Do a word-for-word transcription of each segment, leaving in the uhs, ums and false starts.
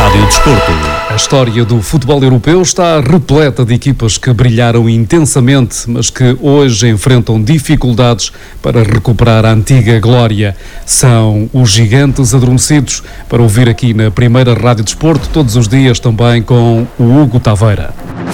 Rádio Desporto. A história do futebol europeu está repleta de equipas que brilharam intensamente, mas que hoje enfrentam dificuldades para recuperar a antiga glória. São os gigantes adormecidos, para ouvir aqui na primeira Rádio Desporto, todos os dias também com o Hugo Taveira.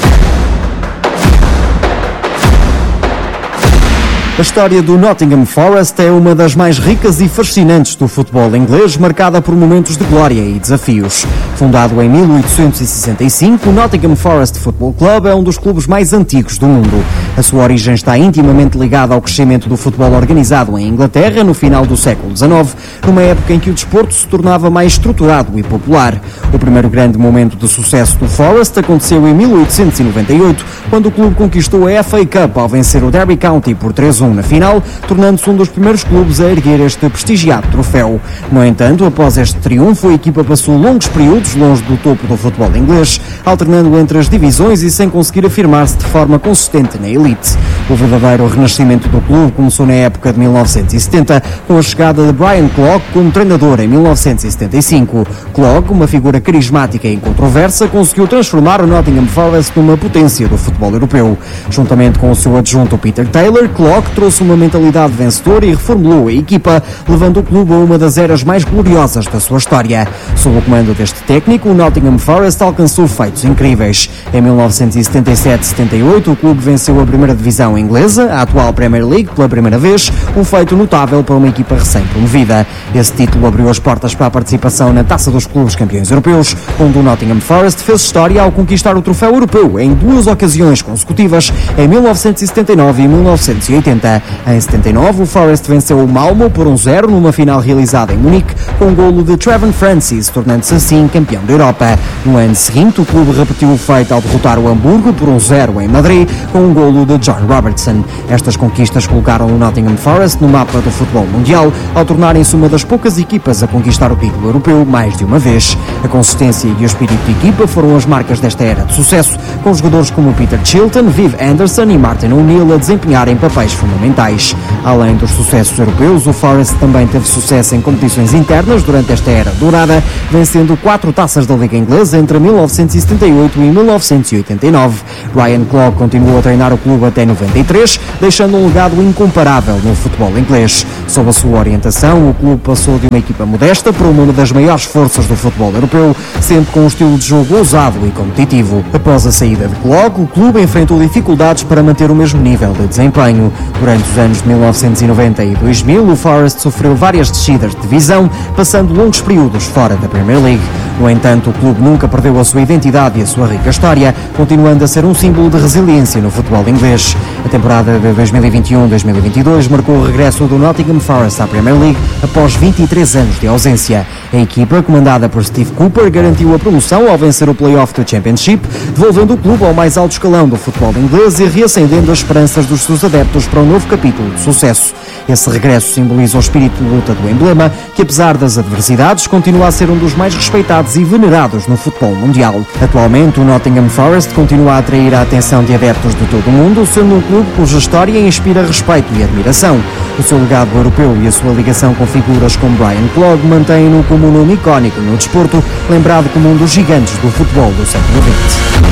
A história do Nottingham Forest é uma das mais ricas e fascinantes do futebol inglês, marcada por momentos de glória e desafios. Fundado em mil oitocentos e sessenta e cinco, o Nottingham Forest Football Club é um dos clubes mais antigos do mundo. A sua origem está intimamente ligada ao crescimento do futebol organizado em Inglaterra no final do século dezenove, numa época em que o desporto se tornava mais estruturado e popular. O primeiro grande momento de sucesso do Forest aconteceu em mil oitocentos e noventa e oito, quando o clube conquistou a F A Cup ao vencer o Derby County por três a um na final, tornando-se um dos primeiros clubes a erguer este prestigiado troféu. No entanto, após este triunfo, a equipa passou longos períodos longe do topo do futebol inglês, alternando entre as divisões e sem conseguir afirmar-se de forma consistente na elite. O verdadeiro renascimento do clube começou na época de mil novecentos e setenta, com a chegada de Brian Clough como treinador em mil novecentos e setenta e cinco. Clough, uma figura carismática e incontroversa, conseguiu transformar o Nottingham Forest numa potência do futebol europeu. Juntamente com o seu adjunto Peter Taylor, Clough trouxe uma mentalidade vencedora e reformulou a equipa, levando o clube a uma das eras mais gloriosas da sua história. Sob o comando deste técnico, o Nottingham Forest alcançou feitos incríveis. Em mil novecentos e setenta e sete setenta e oito, o clube venceu a primeira divisão inglesa, a atual Premier League, pela primeira vez, um feito notável para uma equipa recém-promovida. Esse título abriu as portas para a participação na Taça dos Clubes Campeões Europeus, onde o Nottingham Forest fez história ao conquistar o troféu europeu em duas ocasiões consecutivas, em mil novecentos e setenta e nove e mil novecentos e oitenta. Em setenta e nove, o Forest venceu o Malmo por um zero numa final realizada em Munique, com um golo de Trevor Francis, tornando-se assim campeão da Europa. No ano seguinte, o clube repetiu o feito ao derrotar o Hamburgo por um zero em Madrid, com um golo de John Robertson. Estas conquistas colocaram o Nottingham Forest no mapa do futebol mundial, ao tornarem-se uma das poucas equipas a conquistar o título europeu mais de uma vez. A consistência e o espírito de equipa foram as marcas desta era de sucesso, com jogadores como Peter Chilton, Viv Anderson e Martin O'Neill a desempenharem papéis fundamentais. Além dos sucessos europeus, o Forest também teve sucesso em competições internas durante esta era dourada, vencendo quatro taças da Liga Inglesa entre mil novecentos e setenta e oito e mil novecentos e oitenta e nove. Ryan Clough continuou a treinar o clube até noventa e três, deixando um legado incomparável no futebol inglês. Sob a sua orientação, o clube passou de uma equipa modesta para uma das maiores forças do futebol europeu, sempre com um estilo de jogo ousado e competitivo. Após a saída de Clough, o clube enfrentou dificuldades para manter o mesmo nível de desempenho. Durante os anos de mil novecentos e noventa e dois mil, o Forest sofreu várias descidas de divisão, passando longos períodos fora da Premier League. No entanto, o clube nunca perdeu a sua identidade e a sua rica história, continuando a ser um símbolo de resiliência no futebol inglês. A temporada de dois mil e vinte e um dois mil e vinte e dois marcou o regresso do Nottingham Forest à Premier League após vinte e três anos de ausência. A equipa, comandada por Steve Cooper, garantiu a promoção ao vencer o play-off do Championship, devolvendo o clube ao mais alto escalão do futebol inglês e reacendendo as esperanças dos seus adeptos para um novo capítulo de sucesso. Esse regresso simboliza o espírito de luta do emblema, que apesar das adversidades, continua a ser um dos mais respeitados e venerados no futebol mundial. Atualmente, o Nottingham Forest continua a atrair a atenção de adeptos de todo o mundo, sendo um clube cuja história inspira respeito e admiração. O seu legado europeu e a sua ligação com figuras como Brian Clough mantêm-no como um nome icónico no desporto, lembrado como um dos gigantes do futebol do século vinte.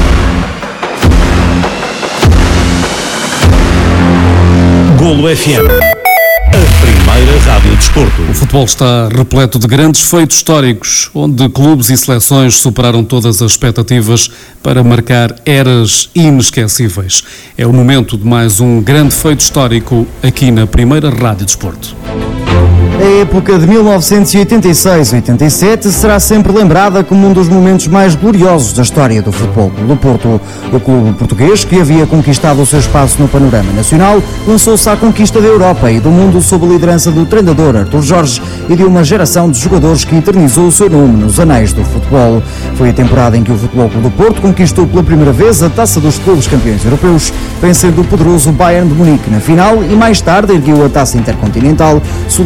Golo F M, a primeira rádio desporto. O futebol está repleto de grandes feitos históricos, onde clubes e seleções superaram todas as expectativas para marcar eras inesquecíveis. É o momento de mais um grande feito histórico aqui na primeira rádio desporto. A época de mil novecentos e oitenta e seis a oitenta e sete será sempre lembrada como um dos momentos mais gloriosos da história do Futebol Clube do Porto. O clube português, que havia conquistado o seu espaço no panorama nacional, lançou-se à conquista da Europa e do mundo sob a liderança do treinador Artur Jorge e de uma geração de jogadores que eternizou o seu nome nos anais do futebol. Foi a temporada em que o Futebol Clube do Porto conquistou pela primeira vez a Taça dos Clubes Campeões Europeus, vencendo o poderoso Bayern de Munique na final e mais tarde ergueu a Taça Intercontinental, solidificando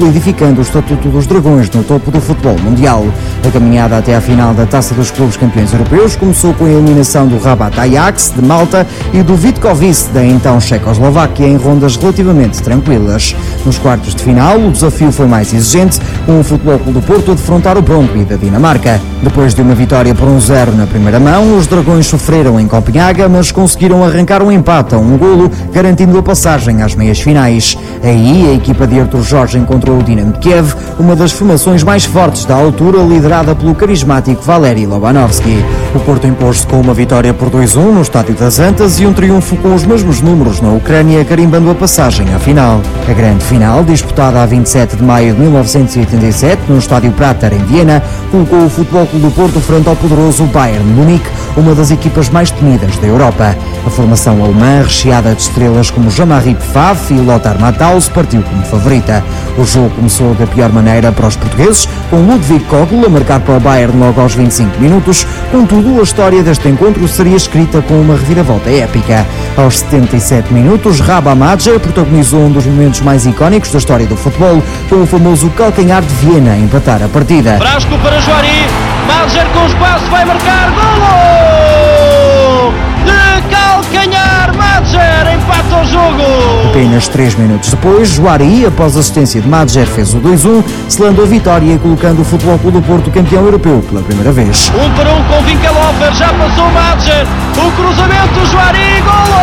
solidificando o estatuto dos Dragões no topo do futebol mundial. A caminhada até à final da Taça dos Clubes Campeões Europeus começou com a eliminação do Rabat Ajax de Malta e do Vitkovice da então Checoslováquia em rondas relativamente tranquilas. Nos quartos de final, o desafio foi mais exigente, com o Futebol Clube do Porto a defrontar o Brøndby da Dinamarca. Depois de uma vitória por um zero na primeira mão, os Dragões sofreram em Copenhaga, mas conseguiram arrancar um empate a um golo, garantindo a passagem às meias finais. Aí, a equipa de Artur Jorge encontrou o Dinamo de Kiev, uma das formações mais fortes da altura, liderada pelo carismático Valeri Lobanovski. O Porto impôs-se com uma vitória por dois a um no Estádio das Antas e um triunfo com os mesmos números na Ucrânia, carimbando a passagem à final. A grande final, disputada a vinte e sete de maio de mil novecentos e oitenta e sete, no Estádio Prater, em Viena, colocou o Futebol Clube do Porto frente ao poderoso Bayern de Munique, uma das equipas mais temidas da Europa. A formação alemã, recheada de estrelas como Jean-Marie Pfaff e Lothar Matthaus, partiu como favorita. O jogo começou da pior maneira para os portugueses, com Ludwig Kogl a marcar para o Bayern logo aos vinte e cinco minutos. Contudo, a história deste encontro seria escrita com uma reviravolta épica. Aos setenta e sete minutos, Raba Madjer protagonizou um dos momentos mais icónicos da história do futebol, com o famoso calcanhar de Viena a empatar a partida. Frasco para Juari, Madjer com espaço vai marcar, golo! De calcanhar, Madjer empata o jogo! Apenas três minutos depois, Juari, após assistência de Madjer, fez o dois a um, selando a vitória e colocando o Futebol Clube do Porto campeão europeu pela primeira vez. Um para um com Winkelhofer, já passou Madjer, o cruzamento, Juari, golo!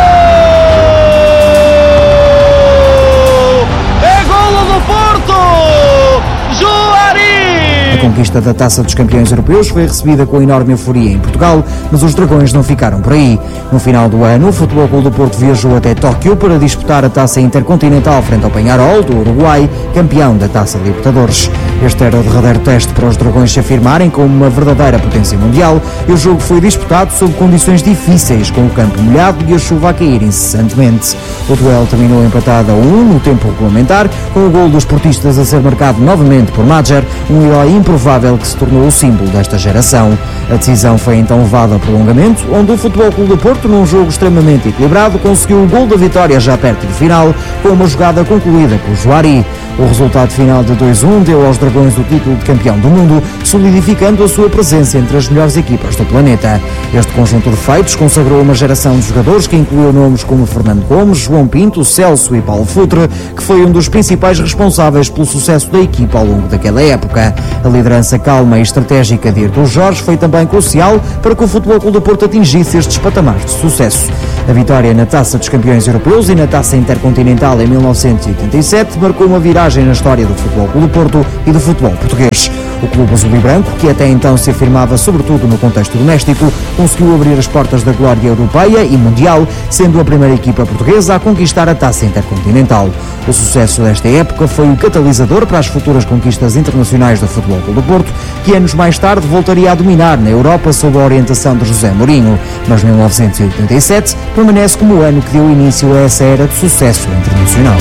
É golo do Porto! Juari! A conquista da Taça dos Campeões Europeus foi recebida com enorme euforia em Portugal, mas os Dragões não ficaram por aí. No final do ano, o Futebol Clube do Porto viajou até Tóquio para disputar a Taça Intercontinental frente ao Peñarol, do Uruguai, campeão da Taça Libertadores. Este era o derradeiro teste para os Dragões se afirmarem como uma verdadeira potência mundial, e o jogo foi disputado sob condições difíceis, com o campo molhado e a chuva a cair incessantemente. O duelo terminou empatado a um no tempo regulamentar, com o gol dos portistas a ser marcado novamente por Madjer, um herói improvável que se tornou o símbolo desta geração. A decisão foi então levada a prolongamento, onde o Futebol Clube do Porto, num jogo extremamente equilibrado, conseguiu o gol da vitória já perto do final, com uma jogada concluída por Juari. O resultado final de dois a um deu aos Dragões o título de campeão do mundo, solidificando a sua presença entre as melhores equipas do planeta. Este conjunto de feitos consagrou uma geração de jogadores que incluiu nomes como Fernando Gomes, João Pinto, Celso e Paulo Futre, que foi um dos principais responsáveis pelo sucesso da equipa ao longo daquela época. A liderança calma e estratégica de Artur Jorge foi também crucial para que o Futebol Clube do Porto atingisse estes patamares de sucesso. A vitória na Taça dos Campeões Europeus e na Taça Intercontinental em mil novecentos e oitenta e sete marcou uma viragem na história do Futebol Clube do Porto e do futebol português. O clube azul e branco, que até então se afirmava sobretudo no contexto doméstico, conseguiu abrir as portas da glória europeia e mundial, sendo a primeira equipa portuguesa a conquistar a Taça Intercontinental. O sucesso desta época foi o catalisador para as futuras conquistas internacionais do Futebol Clube do Porto, que anos mais tarde voltaria a dominar na Europa sob a orientação de José Mourinho. Mas mil novecentos e oitenta e sete permanece como o ano que deu início a essa era de sucesso internacional.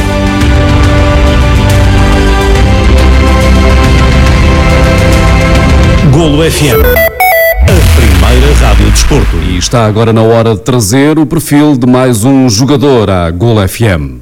Golo F M, a primeira rádio desporto. E está agora na hora de trazer o perfil de mais um jogador à Golo F M.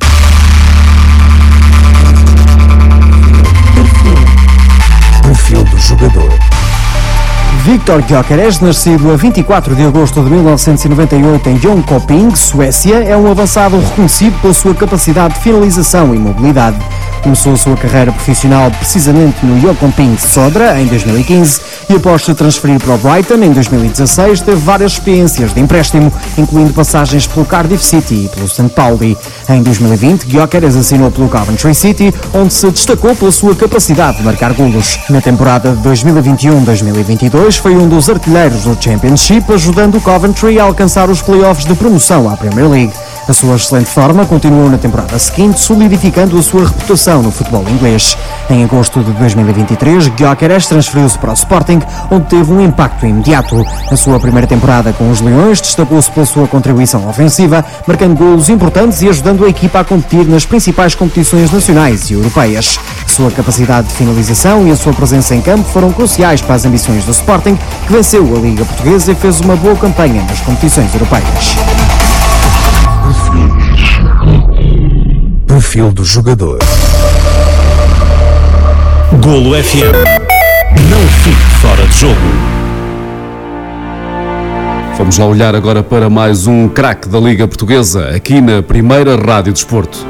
Perfil do jogador. Viktor Gyökeres, nascido a vinte e quatro de agosto de mil novecentos e noventa e oito em Jönköping, Suécia, é um avançado reconhecido pela sua capacidade de finalização e mobilidade. Começou a sua carreira profissional precisamente no Jönköping Södra em dois mil e quinze e após se transferir para o Brighton em dois mil e dezasseis teve várias experiências de empréstimo, incluindo passagens pelo Cardiff City e pelo Saint Pauli. Em dois mil e vinte, Gyökeres assinou pelo Coventry City, onde se destacou pela sua capacidade de marcar golos. Na temporada de dois mil e vinte e um a dois mil e vinte e dois foi um dos artilheiros do Championship, ajudando o Coventry a alcançar os playoffs de promoção à Premier League. A sua excelente forma continuou na temporada seguinte, solidificando a sua reputação no futebol inglês. Em agosto de dois mil e vinte e três, Gyökeres transferiu-se para o Sporting, onde teve um impacto imediato. Na sua primeira temporada com os Leões, destacou-se pela sua contribuição ofensiva, marcando golos importantes e ajudando a equipa a competir nas principais competições nacionais e europeias. A sua capacidade de finalização e a sua presença em campo foram cruciais para as ambições do Sporting, que venceu a Liga Portuguesa e fez uma boa campanha nas competições europeias. Perfil do jogador. Golo F M. Não fique fora de jogo. Vamos lá olhar agora para mais um craque da Liga Portuguesa, aqui na Primeira Rádio Desporto.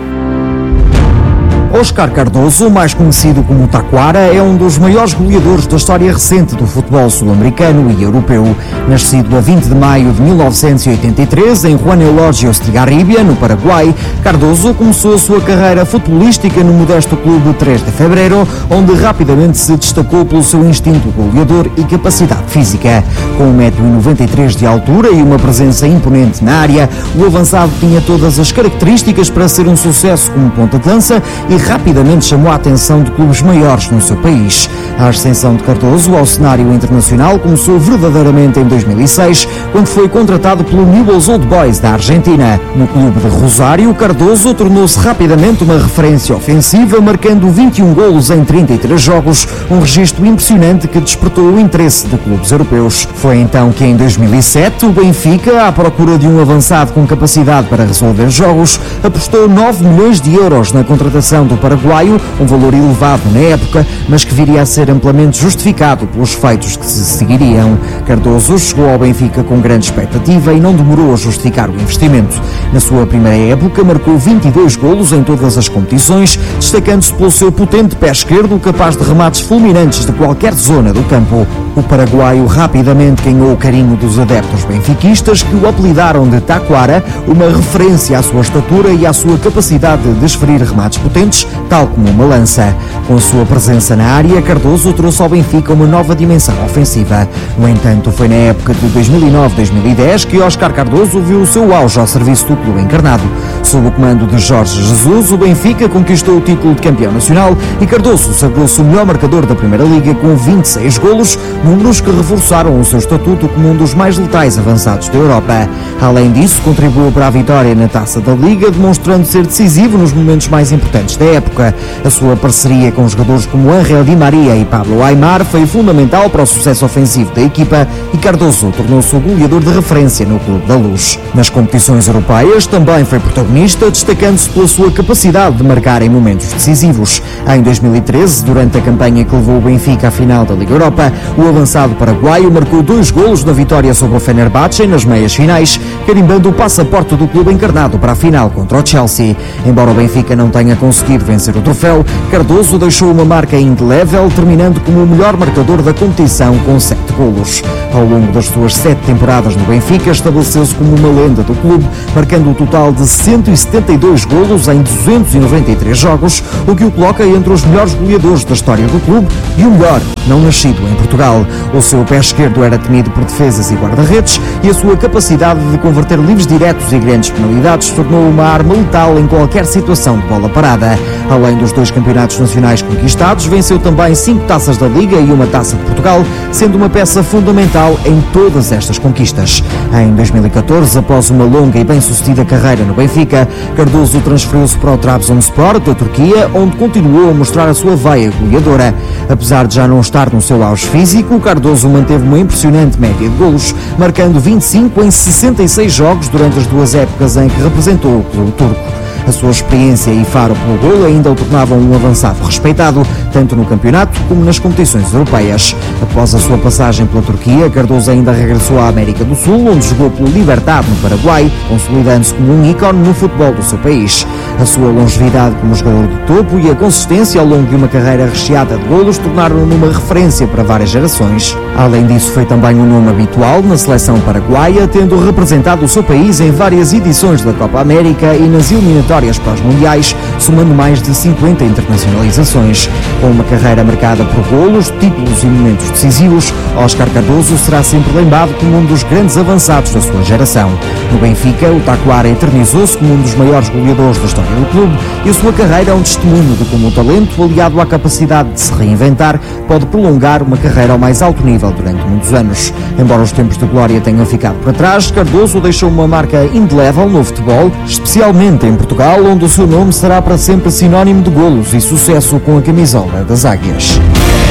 Óscar Cardoso, mais conhecido como Taquara, é um dos maiores goleadores da história recente do futebol sul-americano e europeu. Nascido a vinte de maio de mil novecentos e oitenta e três em Juan Eulogio Estigarribia, no Paraguai, Cardoso começou a sua carreira futebolística no modesto clube três de fevereiro, onde rapidamente se destacou pelo seu instinto goleador e capacidade física. Com um metro e noventa e três de altura e uma presença imponente na área, o avançado tinha todas as características para ser um sucesso como ponta de lança e rapidamente chamou a atenção de clubes maiores no seu país. A ascensão de Cardoso ao cenário internacional começou verdadeiramente em dois mil e seis, quando foi contratado pelo Newell's Old Boys da Argentina. No clube de Rosário, Cardoso tornou-se rapidamente uma referência ofensiva, marcando vinte e um golos em trinta e três jogos, um registro impressionante que despertou o interesse de clubes europeus. Foi então que em dois mil e sete o Benfica, à procura de um avançado com capacidade para resolver jogos, apostou nove milhões de euros na contratação do paraguaio, um valor elevado na época, mas que viria a ser amplamente justificado pelos feitos que se seguiriam. Cardoso chegou ao Benfica com grande expectativa e não demorou a justificar o investimento. Na sua primeira época marcou vinte e dois golos em todas as competições, destacando-se pelo seu potente pé esquerdo, capaz de remates fulminantes de qualquer zona do campo. O paraguaio rapidamente ganhou o carinho dos adeptos benfiquistas, que o apelidaram de Taquara, uma referência à sua estatura e à sua capacidade de desferir remates potentes, tal como uma lança. Com a sua presença na área, Cardoso trouxe ao Benfica uma nova dimensão ofensiva. No entanto, foi na época de dois mil e nove a dois mil e dez que Óscar Cardoso viu o seu auge ao serviço do clube encarnado. Sob o comando de Jorge Jesus, o Benfica conquistou o título de campeão nacional e Cardoso sagrou-se o melhor marcador da Primeira Liga com vinte e seis golos, números que reforçaram o seu estatuto como um dos mais letais avançados da Europa. Além disso, contribuiu para a vitória na Taça da Liga, demonstrando ser decisivo nos momentos mais importantes da época. A sua parceria com jogadores como Ángel Di Maria e Pablo Aimar foi fundamental para o sucesso ofensivo da equipa e Cardoso tornou-se o goleador de referência no Clube da Luz. Nas competições europeias também foi protagonista, destacando-se pela sua capacidade de marcar em momentos decisivos. Em dois mil e treze, durante a campanha que levou o Benfica à final da Liga Europa, o avançado paraguaio marcou dois golos na vitória sobre o Fenerbahçe nas meias finais, carimbando o passaporte do clube encarnado para a final contra o Chelsea. Embora o Benfica não tenha conseguido vencer o troféu, Cardoso deixou uma marca indelével, terminando como o melhor marcador da competição com sete golos. Ao longo das suas sete temporadas no Benfica, estabeleceu-se como uma lenda do clube, marcando um total de cento e setenta e dois golos em duzentos e noventa e três jogos, o que o coloca entre os melhores goleadores da história do clube e o melhor não nascido em Portugal. O seu pé esquerdo era temido por defesas e guarda-redes e a sua capacidade de converter livres diretos e grandes penalidades tornou uma arma letal em qualquer situação de bola parada. Além dos dois campeonatos nacionais conquistados, venceu também cinco taças da Liga e uma taça de Portugal, sendo uma peça fundamental em todas estas conquistas. Em dois mil e catorze, após uma longa e bem-sucedida carreira no Benfica, Cardoso transferiu-se para o Trabzonspor da Turquia, onde continuou a mostrar a sua veia goleadora. Apesar de já não estar no seu auge físico, Cardoso manteve uma impressionante média de golos, marcando vinte e cinco em sessenta e seis jogos durante as duas épocas em que representou o clube turco. A sua experiência e faro pelo golo ainda o tornavam um avançado respeitado, tanto no campeonato como nas competições europeias. Após a sua passagem pela Turquia, Cardoso ainda regressou à América do Sul, onde jogou pelo Libertad no Paraguai, consolidando-se como um ícone no futebol do seu país. A sua longevidade como jogador de topo e a consistência ao longo de uma carreira recheada de golos tornaram-no numa referência para várias gerações. Além disso, foi também um nome habitual na seleção paraguaia, tendo representado o seu país em várias edições da Copa América e nas eliminatórias para os mundiais, somando mais de cinquenta internacionalizações. Com uma carreira marcada por golos, títulos e momentos decisivos, Óscar Cardoso será sempre lembrado como um dos grandes avançados da sua geração. No Benfica, o Taquara eternizou-se como um dos maiores goleadores da história do clube e a sua carreira é um testemunho de como o talento, aliado à capacidade de se reinventar, pode prolongar uma carreira ao mais alto nível durante muitos anos. Embora os tempos de glória tenham ficado para trás, Cardoso deixou uma marca indelével no futebol, especialmente em Portugal, onde o seu nome será para sempre sinónimo de golos e sucesso com a camisola das Águias.